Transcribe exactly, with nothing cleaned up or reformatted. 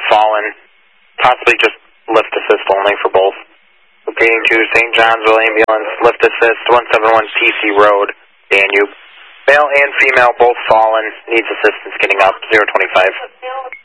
fallen. Possibly just lift assist only for both. Locating to Saint Johnsville Ambulance, lift assist, one seven one P C Road, Danube. Male and female both fallen, needs assistance getting up, zero twenty-five.